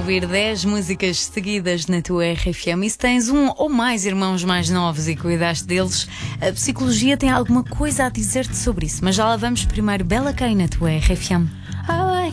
ouvir 10 músicas seguidas na tua RFM. E se tens um ou mais irmãos mais novos e cuidaste deles, a psicologia tem alguma coisa a dizer-te sobre isso. Mas já lá vamos. Primeiro, Bella Kay na tua RFM. I